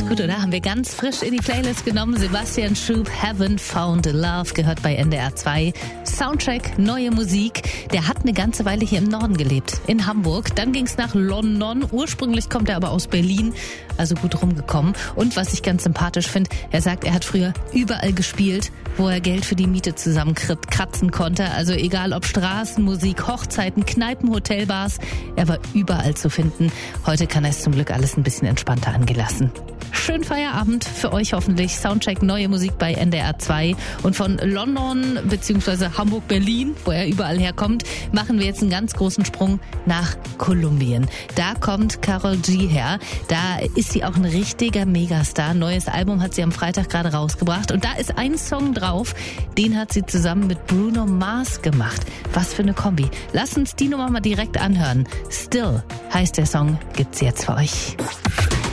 Gut, oder? Haben wir ganz frisch in die Playlist genommen. Sebastian Schub, Haven't Found a Love, gehört bei NDR 2. Soundtrack, neue Musik. Der hat eine ganze Weile hier im Norden gelebt, in Hamburg. Dann ging es nach London. Ursprünglich kommt er aber aus Berlin, also gut rumgekommen. Und was ich ganz sympathisch finde, er sagt, er hat früher überall gespielt, wo er Geld für die Miete zusammenkratzen konnte. Also egal ob Straßenmusik, Hochzeiten, Kneipen, Hotelbars, er war überall zu finden. Heute kann er es zum Glück alles ein bisschen entspannter angelassen. Schönen Feierabend für euch hoffentlich. Soundcheck, neue Musik bei NDR 2. Und von London bzw. Hamburg-Berlin, wo er überall herkommt, machen wir jetzt einen ganz großen Sprung nach Kolumbien. Da kommt Karol G her. Da ist sie auch ein richtiger Megastar. Neues Album hat sie am Freitag gerade rausgebracht. Und da ist ein Song drauf, den hat sie zusammen mit Bruno Mars gemacht. Was für eine Kombi. Lasst uns die Nummer mal direkt anhören. Still heißt der Song, gibt's jetzt für euch.